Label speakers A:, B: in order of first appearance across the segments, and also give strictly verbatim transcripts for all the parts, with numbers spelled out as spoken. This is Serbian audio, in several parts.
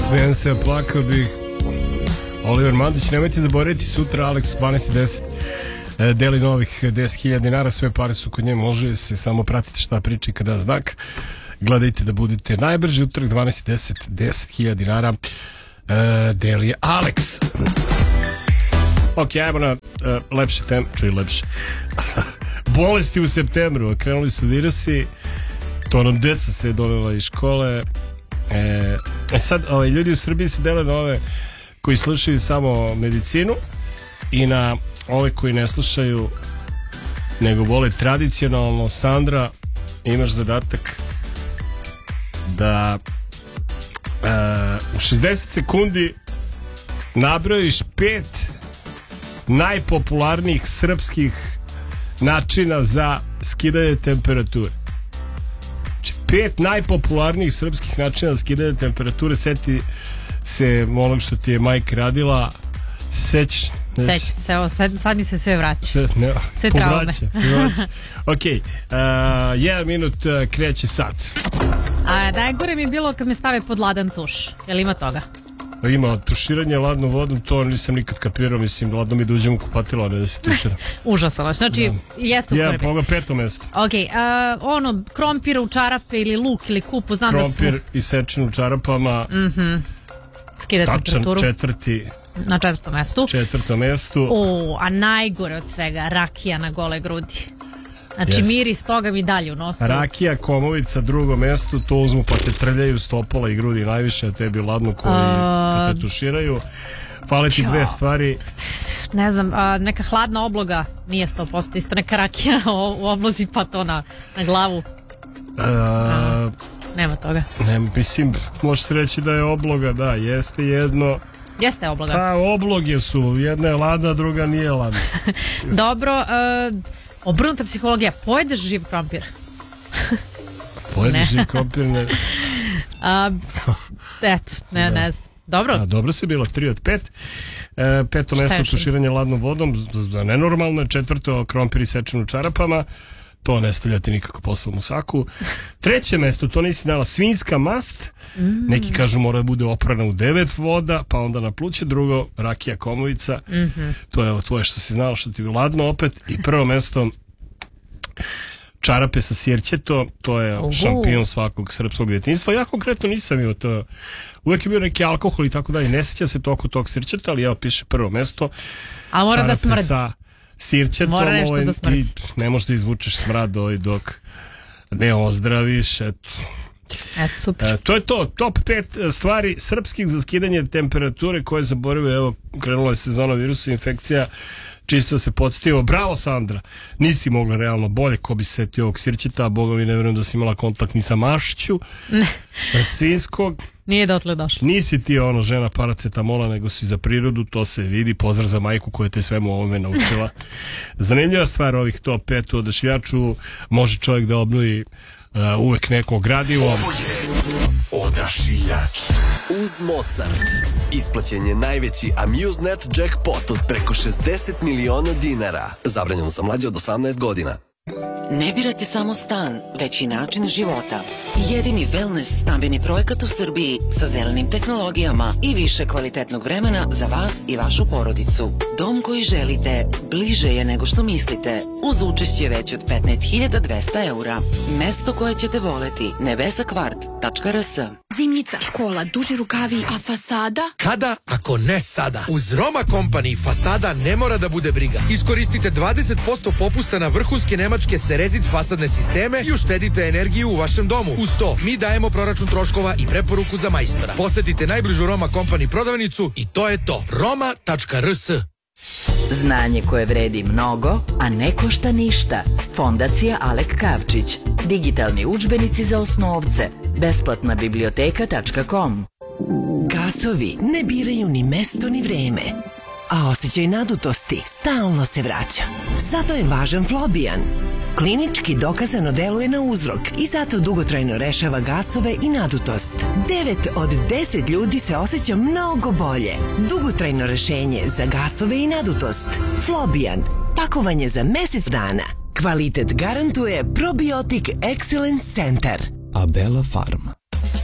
A: Smijem se, plakao bih. Oliver Mandić, nemojte zaboraviti sutra Alex u dvanaest i deset deli novih deset hiljada dinara, sve pare su kod nje, može se samo pratiti šta priča i kada znak. Gledajte da budete najbrži, utorak dvanaest i deset, deset hiljada dinara e, deli je Alex. Ok, ajmo na uh, lepše teme, čuj lepše. Bolesti u septembru, krenuli su virusi, to nam deca se je donela iz škole. E, e sad, ovaj, ljudi u Srbiji se dele na ove koji slušaju samo medicinu i na ove koji ne slušaju nego vole tradicionalno. Sandra, imaš zadatak da uh, u šezdeset sekundi nabrojiš pet najpopularnijih srpskih načina za skidanje temperature. Znači, pet najpopularnijih srpskih načina za skidanje temperature. Seti se onog što ti je majka radila. Se sećaš?
B: Sećam se, evo, sad, sad mi se sve vraća.
A: Sve, ne,
B: sve traume.
A: Ok, uh, jedan minut uh, kreće sad.
B: A najgore mi je bilo kad me stave pod ladan tuš. Jel ima toga?
A: Ima tuširanje ladnom vodom, to nisam nikad kapirao, mislim, ladno mi da uđem u kupatilo, a ne da se tušira.
B: Užasno, znači, da. Jeste u prvi.
A: Jedan, poga peto mesto.
B: Ok, uh, ono, krompir u čarape ili luk ili kupu, znam
A: krompir
B: da su...
A: Krompir i sečen u čarapama.
B: Mhm. Skida temperaturu.
A: Tačan četvrti.
B: Na četvrtom mestu.
A: Četvrtom mestu.
B: O, a najgore od svega, rakija na gole grudi. Znači,
A: Jest.
B: miris toga mi dalje u nosu.
A: Rakija, komovica, drugo mesto, to uzmu pa te trljaju stopola i grudi najviše, a tebi ladno koji uh, te tuširaju. Fale ti dve stvari.
B: Ne znam, a, neka hladna obloga, nije sto posto, isto neka rakija u oblozi pa to na, na glavu.
A: Uh,
B: a, nema toga.
A: Ne, mislim, može se reći da je obloga, da, jeste jedno.
B: Jeste obloga.
A: Pa, obloge su, jedna je ladna, druga nije ladna.
B: Dobro, uh, obrnuta psihologija, pojedeš živ krompir?
A: Pojedeš živ krompir, ne.
B: A, eto, ne, ne znam. Dobro.
A: A, dobro si bila, tri od pet. E, peto mesto tuširanje ladnom vodom, za nenormalno. Četvrto, krompir i sečen u čarapama. To ne stavljati nikako posao u saku. Treće mesto, to nisi dala, svinjska mast. Mm. Neki kažu mora da bude oprana u devet voda, pa onda na pluće. Drugo, rakija komovica. Mm-hmm. To je evo tvoje što si znala, što ti je ladno opet. I prvo mesto, čarape sa sirćeto. To je uh-huh. šampion svakog srpskog djetinjstva. Ja konkretno nisam imao to. Uvijek je bio neki alkohol i tako dalje. Ne sjeća se toliko tog sirćeta, ali evo piše prvo mesto.
B: A mora
A: čarape
B: da smrdi.
A: Sa sirćetom, ovaj,
B: da
A: ti ne možeš da izvučeš smrad ovaj dok ne ozdraviš, eto.
B: Eto, super.
A: E, to je to, top pet stvari srpskih za skidanje temperature koje zaboravio, evo, krenula je sezona virusa infekcija, čisto se podsjetio. Bravo Sandra, nisi mogla realno bolje, ko bi se setio ovog sirćeta, a boga mi ne vjerujem da si imala kontakt ni sa mašću svinskog.
B: Nije dotle došlo.
A: Nisi ti ono žena paracetamola, nego si za prirodu, to se vidi. Pozdrav za majku koja te svemu ovome naučila. Zanimljiva stvar ovih top pet u Odašiljaču, može čovjek da obnovi uh, uvek neko gradivo.
C: Ovo je Odašiljač. Uz Mozart isplaćen je najveći Amusenet jackpot od preko šezdeset miliona dinara. Zabranjeno za mlađe od osamnaest godina.
D: Ne birate samo stan, već i način života. Jedini wellness stambeni projekat u Srbiji sa zelenim tehnologijama i više kvalitetnog vremena za vas i vašu porodicu. Dom koji želite bliže je nego što mislite, uz učešće već od petnaest hiljada dvesta eura. Mesto koje ćete voleti, nebesakvart tačka r s.
E: Zimnica, škola, duži rukavi, a fasada?
F: Kada, ako ne sada? Uz Roma Company fasada ne mora da bude briga. Iskoristite dvadeset posto popusta na vrhunske nemačke Cerezit fasadne sisteme i uštedite energiju u vašem domu. Uz to, mi dajemo proračun troškova i preporuku za majstora. Posetite najbližu Roma Company prodavnicu i to je to. roma tačka r s.
G: Znanje koje vredi mnogo, a ne košta ništa. Fondacija Alek Kavčić. Digitalni udžbenici za osnovce. Besplatna biblioteka tačka com.
H: Gasovi ne biraju ni mesto ni vreme, a osjećaj nadutosti stalno se vraća. Zato je važan Flobian. Klinički dokazano deluje na uzrok i zato dugotrajno rešava gasove i nadutost. devet od deset ljudi se osjeća mnogo bolje. Dugotrajno rešenje za gasove i nadutost. Flobian. Pakovanje za mesec dana. Kvalitet garantuje Probiotik Excellence Centar.
I: Abela Farma.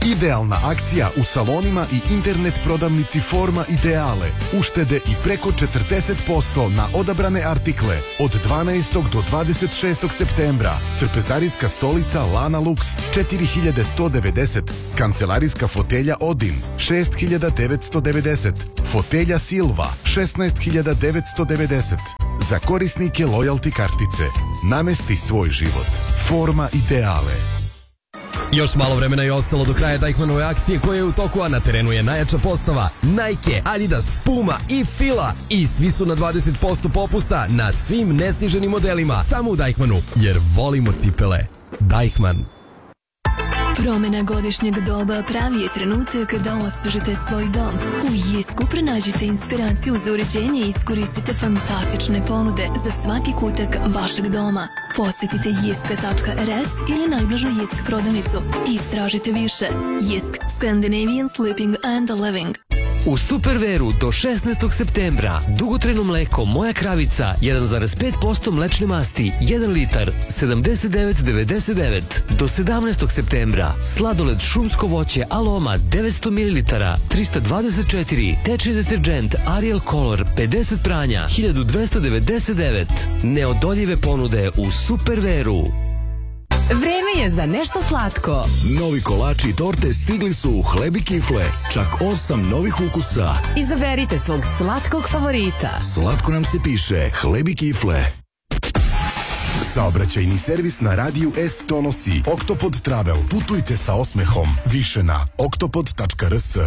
I: Idealna akcija u salonima i internet prodavnici Forma Ideale. Uštede i preko četrdeset posto na odabrane artikle od dvanaestog do dvadeset šestog septembra. Trpezarijska stolica Lana Lux četiri hiljade sto devedeset. Kancelarijska fotelja Odin šest hiljada devetsto devedeset. Fotelja Silva šesnaest hiljada devetsto devedeset. Za korisnike lojalty kartice. Namesti svoj život. Forma Ideale.
J: Još malo vremena je ostalo do kraja Deichmannove akcije koja je u toku, a na terenu je najjača postava Nike, Adidas, Puma i Fila. I svi su na dvadeset posto popusta na svim nesniženim modelima. Samo u Deichmannu, jer volimo cipele. Deichmann.
K: Promjena godišnjeg doba pravi je trenutak da osvežite svoj dom. U Jisku pronađite inspiraciju za uređenje i iskoristite fantastične ponude za svaki kutak vašeg doma. Posjetite jiska tačka er es ili najbližu Jisk prodavnicu i istražite više. Jisk, Scandinavian Sleeping and Living.
L: U Superveru do šesnaestog septembra dugotrajno mleko Moja kravica jedan zarez pet posto mlečne masti jedan litar sedamdeset devet devedeset devet. Do sedamnaestog septembra sladoled šumsko voće Aloma devetsto mililitara trista dvadeset četiri, tečni deterđent Ariel Color pedeset pranja hiljadu dvesta devedeset devet. Neodoljive ponude u Superveru.
M: Vreme je za nešto slatko.
N: Novi kolači i torte stigli su u Hleb i kifle. Čak osam novih ukusa.
M: Izaberite svog slatkog favorita.
N: Slatko nam se piše Hleb i kifle.
I: Saobraćajni servis na radiju S donosi Oktopod Travel. Putujte sa osmehom. Više na oktopod tačka er es.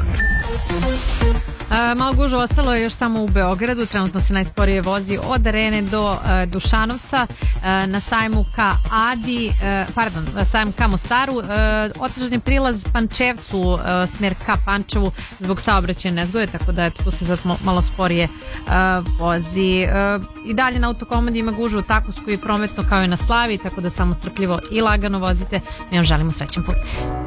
B: E, malo gužo ostalo je još samo u Beogradu. Trenutno se najsporije vozi od Arene do e, Dušanovca. E, na sajmu ka Adi, e, pardon, sajmu ka Mostaru. E, otežan je prilaz Pančevcu, e, smjer ka Pančevu zbog saobraćajne nezgode, tako da eto, tu se sad malo sporije e, vozi. E, I dalje na autokomandi ima gužu u Takovsku i prometno kao i na Slavi, tako da samo strpljivo i lagano vozite. Mi vam želimo srećan put.